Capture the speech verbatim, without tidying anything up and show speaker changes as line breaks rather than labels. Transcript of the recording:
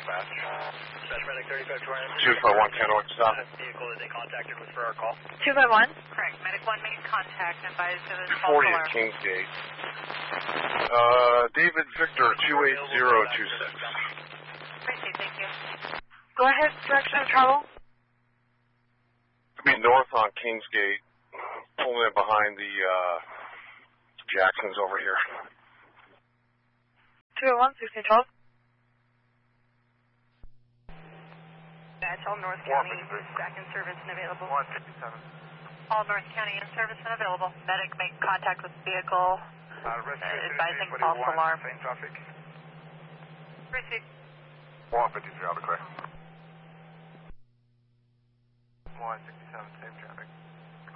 dispatch. Dispatch medic thirty-five twenty.
two five one, Kendall, what's up?
Vehicle that they contacted was for our call.
two five one?
Correct. Medic one made contact and advised of his
two
false
forty
alarm.
at Kingsgate. Uh, David Victor, two eight zero two six.
Appreciate, thank you.
Go ahead, direction of travel.
Could be north on Kingsgate, pulling in behind the, uh, Jacksons over here.
two oh one, sixteen twelve.
That's all North County, back in service and available.
one fifty-seven.
All North County in service and available. Medic make contact with vehicle,
Uh, rescue
uh, advising false
one,
alarm.
same traffic.
Received.
one fifty-three, I'll be clear. one sixty-seven, same traffic.